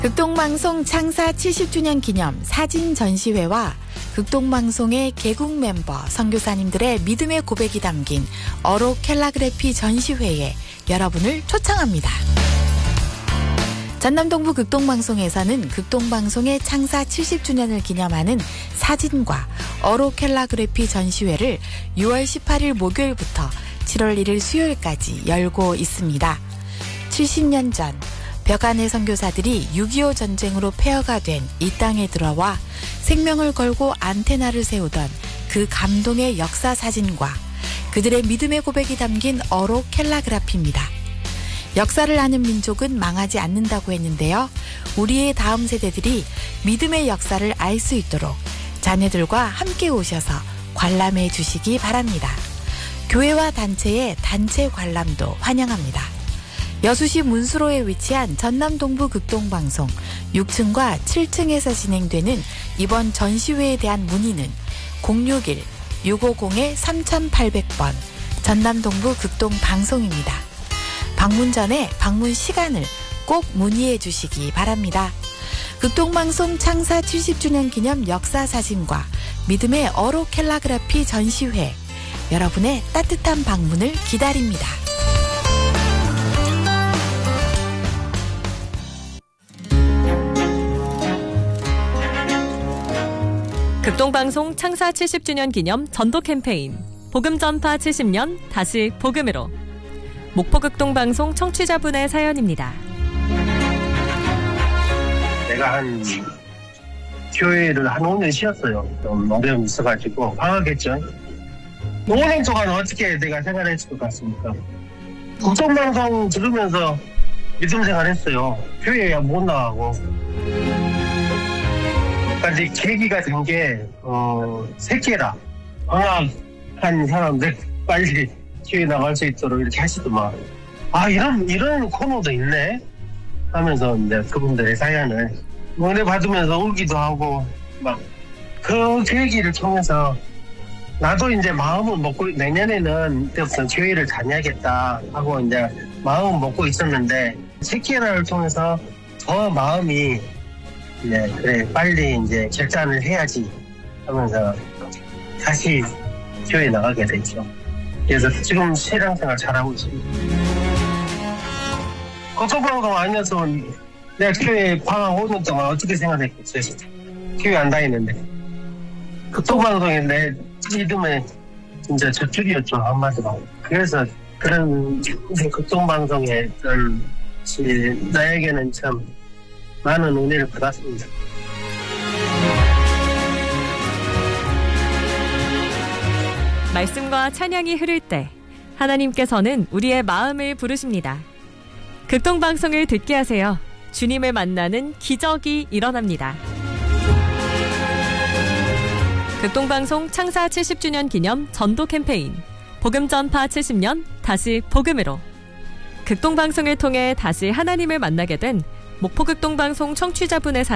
극동방송 창사 70주년 기념 사진 전시회와 극동방송의 개국 멤버 선교사님들의 믿음의 고백이 담긴 어록 캘라그래피 전시회에 여러분을 초청합니다. 전남동부 극동방송에서는 극동방송의 창사 70주년을 기념하는 사진과 어록 캘라그래피 전시회를 6월 18일 목요일부터 7월 1일 수요일까지 열고 있습니다. 70년 전 벽안의 선교사들이 6.25 전쟁으로 폐허가 된 이 땅에 들어와 생명을 걸고 안테나를 세우던 그 감동의 역사 사진과 그들의 믿음의 고백이 담긴 어록 캘라그래피입니다. 역사를 아는 민족은 망하지 않는다고 했는데요. 우리의 다음 세대들이 믿음의 역사를 알 수 있도록 자녀들과 함께 오셔서 관람해 주시기 바랍니다. 교회와 단체의 단체 관람도 환영합니다. 여수시 문수로에 위치한 전남동부 극동방송 6층과 7층에서 진행되는 이번 전시회에 대한 문의는 061-650-3800번 전남동부 극동방송입니다. 방문 전에 방문 시간을 꼭 문의해 주시기 바랍니다. 극동방송 창사 70주년 기념 역사사진과 믿음의 어록 캘라그래피 전시회, 여러분의 따뜻한 방문을 기다립니다. 극동방송 창사 70주년 기념 전도 캠페인 복음 전파 70년 다시 복음으로. 목포극동방송 청취자분의 사연입니다. 내가 교회를 한 5년 쉬었어요. 좀 어려움이 있어가지고 방학했죠. 5년 동안 어떻게 내가 생활했을 것 같습니까? 극동방송 들으면서 믿음 생활했어요. 교회에 못 나가고. 까지 계기가 된 게 새끼라 방학한 사람들 빨리 교회 나갈 수 있도록 이렇게 하시더만, 이런 코너도 있네 하면서 이제 그분들의 사연을 은혜 받으면서 울기도 하고, 막 그 계기를 통해서 나도 이제 마음을 먹고, 내년에는 교회를 다녀야겠다 하고 이제 마음을 먹고 있었는데, 새끼라를 통해서 더 마음이 그래 빨리 이제 결단을 해야지 하면서 다시 교회 나가게 됐죠. 그래서 지금 신앙생활 잘하고 있습니다. 극동방송 아니었으면 내가 교회 방학 5년 동안 어떻게 생활했겠어요? 교회 안 다니는데. 극동방송이 내 믿음의 진짜 저축이었죠, 한마디로. 그래서 그런 극동방송의 나에게는 참 많은 은혜를 받았습니다. 말씀과 찬양이 흐를 때 하나님께서는 우리의 마음을 부르십니다. 극동방송을 듣게 하세요. 주님을 만나는 기적이 일어납니다. 극동방송 창사 70주년 기념 전도 캠페인 복음 전파 70년 다시 복음으로. 극동방송을 통해 다시 하나님을 만나게 된 목포극동방송 청취자분의